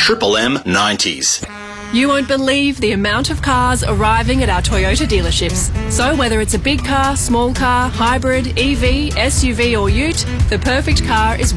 Triple M 90s. You won't believe the amount of cars arriving at our Toyota dealerships. So whether it's a big car, small car, hybrid, EV, SUV or ute, the perfect car is